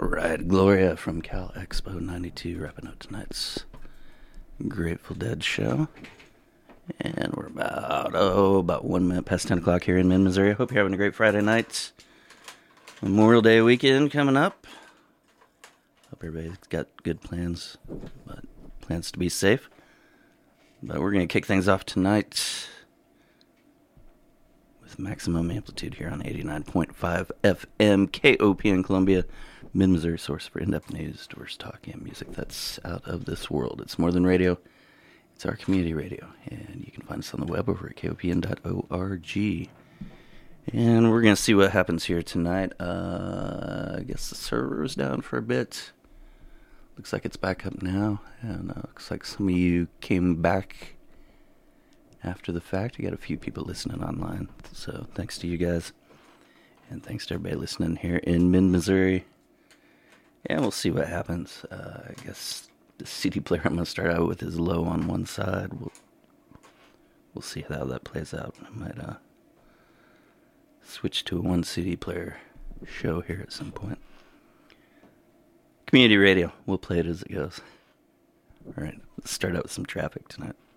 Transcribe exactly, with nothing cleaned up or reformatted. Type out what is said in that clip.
right, Gloria from Cal Expo ninety-two wrapping up tonight's Grateful Dead show. And we're about, oh, about one minute past ten o'clock here in Mid, Missouri. I hope you're having a great Friday night. Memorial Day weekend coming up. Hope everybody's got good plans, but plans to be safe. But we're going to kick things off tonight with Maximum Amplitude here on eighty-nine point five F M, K O P in Columbia, Mid-Missouri, source for in-depth news, diverse talk, and music that's out of this world. It's more than radio. It's our community radio, and you can find us on the web over at K O P N dot org. And we're going to see what happens here tonight. Uh, I guess the server was down for a bit. Looks like it's back up now, and uh, looks like some of you came back after the fact. We got a few people listening online, so thanks to you guys, and thanks to everybody listening here in Mid-Missouri. And we'll see what happens. Uh, I guess the C D player I'm going to start out with is low on one side. We'll, we'll see how that plays out. I might uh, switch to a one C D player show here at some point. Community radio. We'll play it as it goes. All right, let's start out with some traffic tonight.